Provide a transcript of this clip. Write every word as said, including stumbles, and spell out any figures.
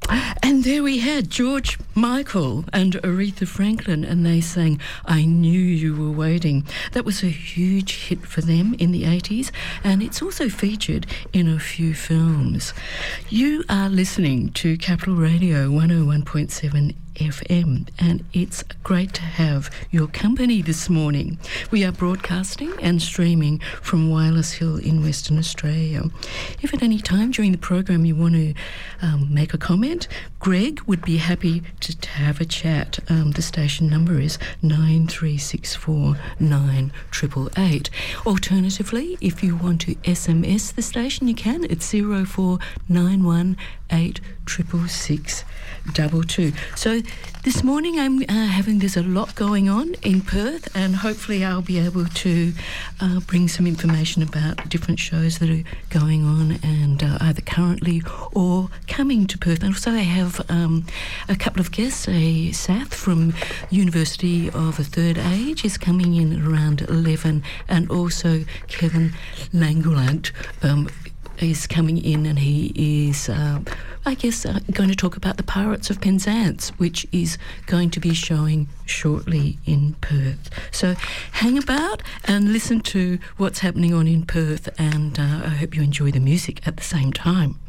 And there we had George Michael and Aretha Franklin, and they sang I Knew You Were Waiting. That was a huge hit for them in the eighties, and it's also featured in a few films. You are listening to Capital Radio one oh one point seven F M, and it's great to have your company this morning. We are broadcasting and streaming from Wireless Hill in Western Australia. If at any time during the program you want to um, make a comment, Greg would be happy to have a chat. Um, the station number is nine three six four nine eight eight eight. Alternatively, if you want to S M S the station, you can. It's zero four nine one eight six six double two. So this morning I'm uh, having, there's a lot going on in Perth, and hopefully I'll be able to uh, bring some information about different shows that are going on and uh, either currently or coming to Perth. And also I have um, a couple of guests. A Sath from University of a Third Age is coming in around eleven, and also Kevin Langulant um, is coming in, and he is, uh, I guess, uh, going to talk about the Pirates of Penzance, which is going to be showing shortly in Perth. So hang about and listen to what's happening on in Perth, and uh, I hope you enjoy the music at the same time.